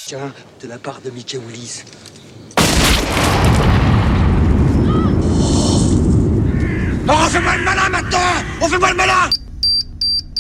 Tiens, de la part de Mickey Willis. Oh, on fait pas le malin maintenant! On fait pas le malin!